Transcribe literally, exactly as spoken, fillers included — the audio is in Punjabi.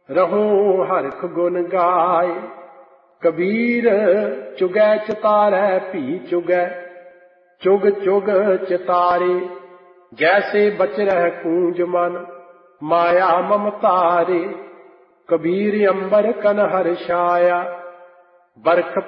ਰਹੋ ਹਰਖ ਗੁਣ ਗਾਏ। ਕਬੀਰ ਚੁਗੈ ਚਿਤਾਰੈ ਭੀ ਚੁਗੈ, ਚੁਗ ਚੁਗ ਚਿਤਾਰੇ। ਜੈਸੇ ਬਚ ਰਹਿ ਕੂੰਜ ਮਨ, ਮਾਇਆ ਮਮਤਾਰੇ। ਕਬੀਰ ਅੰਬਰ ਕਨ ਹਰਸ਼ਾਇਆ, ਬਰਖ